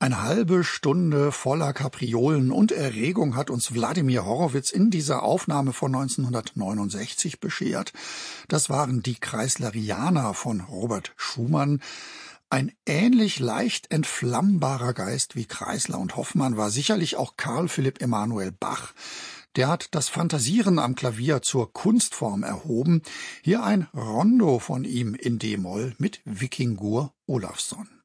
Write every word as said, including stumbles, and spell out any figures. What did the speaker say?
Eine halbe Stunde voller Kapriolen und Erregung hat uns Wladimir Horowitz in dieser Aufnahme von neunzehnhundertneunundsechzig beschert. Das waren die Kreislerianer von Robert Schumann. Ein ähnlich leicht entflammbarer Geist wie Kreisler und Hoffmann war sicherlich auch Carl Philipp Emanuel Bach. Der hat das Phantasieren am Klavier zur Kunstform erhoben. Hier ein Rondo von ihm in D-Moll mit Vikingur Olafsson.